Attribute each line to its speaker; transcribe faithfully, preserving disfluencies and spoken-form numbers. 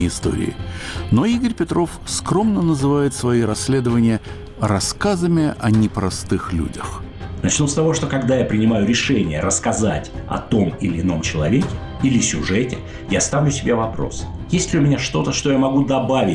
Speaker 1: истории. Но Игорь Петров скромно называет свои расследования рассказами о непростых людях.
Speaker 2: Начну с того, что когда я принимаю решение рассказать о том или ином человеке или сюжете, я ставлю себе вопрос: есть ли у меня что-то, что я могу добавить